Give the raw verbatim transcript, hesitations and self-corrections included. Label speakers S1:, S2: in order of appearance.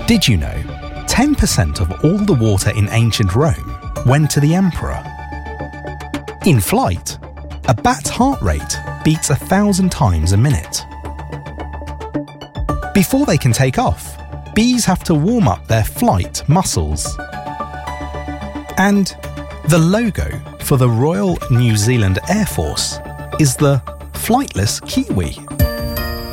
S1: Did you know ten percent of all the water in ancient Rome went to the emperor? In flight, a bat's heart rate beats a thousand times a minute. Before they can take off, bees have to warm up their flight muscles. And the logo for the Royal New Zealand Air Force is the flightless kiwi.